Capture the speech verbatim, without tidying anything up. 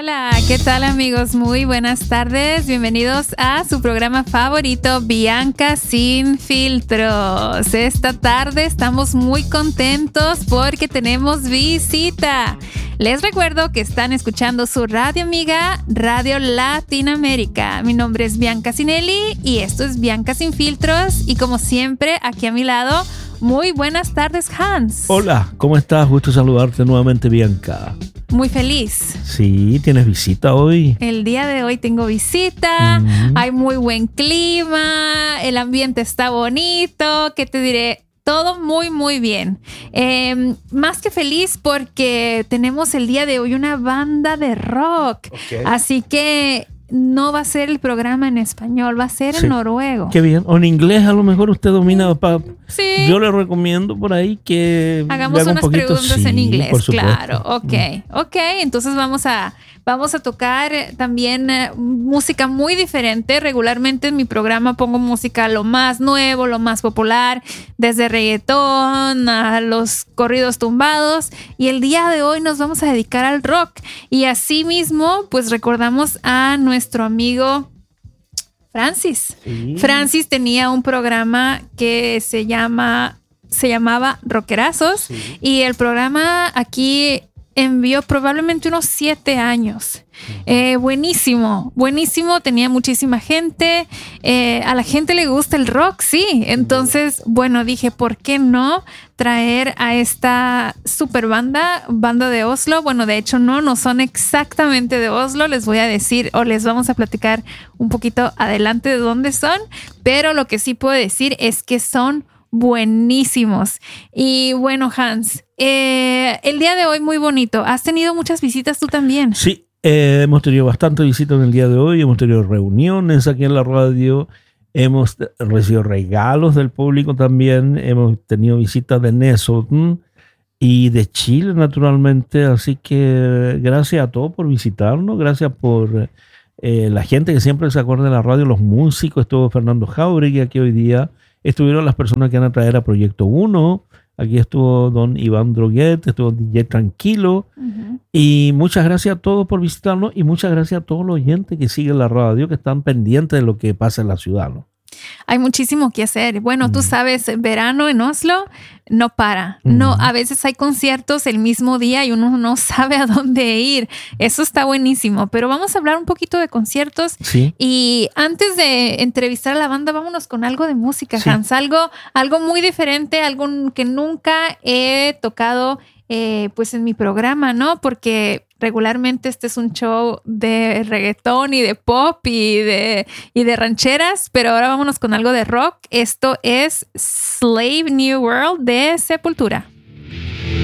Hola, ¿qué tal amigos? Muy buenas tardes. Bienvenidos a su programa favorito, Bianca Sin Filtros. Esta tarde estamos muy contentos porque tenemos visita. Les recuerdo que están escuchando su radio amiga, Radio Latinoamérica. Mi nombre es Bianca Sinelli y esto es Bianca Sin Filtros. Y como siempre, aquí a mi lado, muy buenas tardes, Hans. Hola, ¿cómo estás? Gusto saludarte nuevamente, Bianca. Muy feliz. Sí, ¿tienes visita hoy? El día de hoy tengo visita, uh-huh. Hay muy buen clima, el ambiente está bonito, ¿qué te diré? Todo muy, muy bien. Eh, más que feliz porque tenemos el día de hoy una banda de rock. Okay. Así que no va a ser el programa en español, va a ser sí. en noruego. Qué bien. O en inglés a lo mejor usted domina. Pa... Sí. Yo le recomiendo por ahí que hagamos unas un poquito, preguntas sí, en inglés. Por supuesto. Claro, ok. Mm. Ok, entonces vamos a... Vamos a tocar también uh, música muy diferente. Regularmente en mi programa pongo música lo más nuevo, lo más popular, desde reggaetón a los corridos tumbados. Y el día de hoy nos vamos a dedicar al rock. Y así mismo, pues recordamos a nuestro amigo Francis. Sí. Francis tenía un programa que se llama, se llamaba Rockerazos. Sí. Y el programa aquí envió probablemente unos siete años. Eh, buenísimo, buenísimo, tenía muchísima gente. Eh, a la gente le gusta el rock, sí. Entonces, bueno, dije, ¿por qué no traer a esta super banda, banda de Oslo? Bueno, de hecho no, no son exactamente de Oslo. Les voy a decir o les vamos a platicar un poquito adelante de dónde son. Pero lo que sí puedo decir es que son buenísimos. Y bueno, Hans, eh, el día de hoy muy bonito. ¿Has tenido muchas visitas tú también? Sí, eh, hemos tenido bastante visitas en el día de hoy. Hemos tenido reuniones aquí en la radio. Hemos recibido regalos del público también. Hemos tenido visitas de Nesoten y de Chile, naturalmente. Así que gracias a todos por visitarnos. Gracias por eh, la gente que siempre se acuerda de la radio, los músicos. Estuvo Fernando Jauregui aquí hoy día. Estuvieron las personas que van a traer a Proyecto uno. Aquí estuvo don Iván Droguet, estuvo D J Tranquilo. Uh-huh. Y muchas gracias a todos por visitarnos y muchas gracias a todos los oyentes que siguen la radio, que están pendientes de lo que pasa en la ciudad, ¿no? Hay muchísimo que hacer. Bueno, mm. tú sabes, verano en Oslo no para. Mm. No, a veces hay conciertos el mismo día y uno no sabe a dónde ir. Eso está buenísimo. Pero vamos a hablar un poquito de conciertos. Sí. Y antes de entrevistar a la banda, vámonos con algo de música, sí. Hans. Algo, algo muy diferente, algo que nunca he tocado eh, pues en mi programa, ¿no? Porque regularmente este es un show de reggaetón y de pop y de, y de rancheras, pero ahora vámonos con algo de rock. Esto es Slave New World de Sepultura.